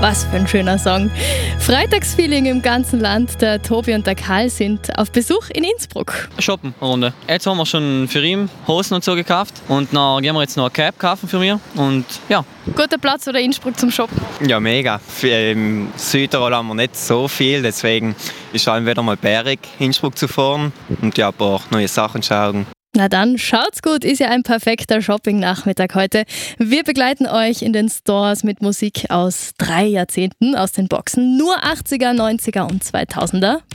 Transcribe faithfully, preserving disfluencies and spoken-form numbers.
Was für ein schöner Song. Freitagsfeeling im ganzen Land. Der Tobi und der Karl sind auf Besuch in Innsbruck. Shoppen eine Runde. Jetzt haben wir schon für ihn Hosen und so gekauft und dann gehen wir jetzt noch eine Cap kaufen für mich und ja. Guter Platz oder Innsbruck zum Shoppen? Ja, mega. Im Südtirol haben wir nicht so viel, deswegen ist allem wieder mal bärig, Innsbruck zu fahren und ja, ein paar neue Sachen schauen. Na dann, schaut's gut, ist ja ein perfekter Shopping-Nachmittag heute. Wir begleiten euch in den Stores mit Musik aus drei Jahrzehnten aus den Boxen. Nur achtziger, neunziger und zweitausender.